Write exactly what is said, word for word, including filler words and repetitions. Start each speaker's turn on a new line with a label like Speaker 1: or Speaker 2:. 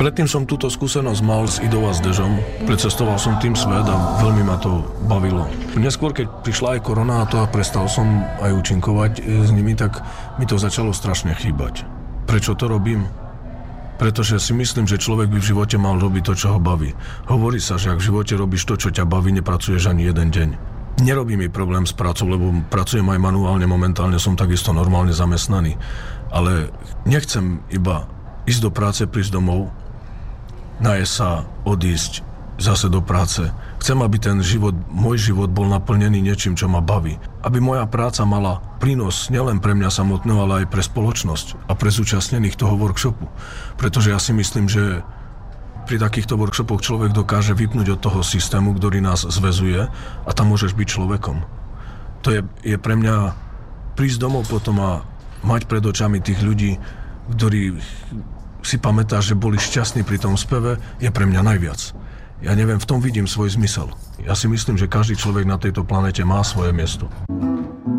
Speaker 1: Predtým som túto skúsenosť mal s Idou a s Dežom. Precestoval som tým svet a veľmi ma to bavilo. Neskôr, keď prišla aj korona a to a prestal som aj účinkovať s nimi, tak mi to začalo strašne chýbať. Prečo to robím? Pretože si myslím, že človek by v živote mal robiť to, čo ho baví. Hovorí sa, že ak v živote robíš to, čo ťa baví, nepracuješ ani jeden deň. Nerobí mi problém s prácou, lebo pracujem aj manuálne, momentálne som takisto normálne zamestnaný. Ale nechcem iba ísť do práce, prísť domov, najesť sa, odísť zase do práce. Chcem, aby ten život, môj život bol naplnený niečím, čo ma baví. Aby moja práca mala prínos nielen pre mňa samotného, ale aj pre spoločnosť a pre zúčastnených toho workshopu. Pretože ja si myslím, že pri takýchto workshopoch človek dokáže vypnúť od toho systému, ktorý nás zväzuje a tam môžeš byť človekom. To je, je pre mňa prísť domov potom a mať pred očami tých ľudí, ktorí si pamätá, že boli šťastní pri tom speve, je pre mňa najviac. Ja neviem, v tom vidím svoj zmysel. Ja si myslím, že každý človek na tejto planete má svoje miesto.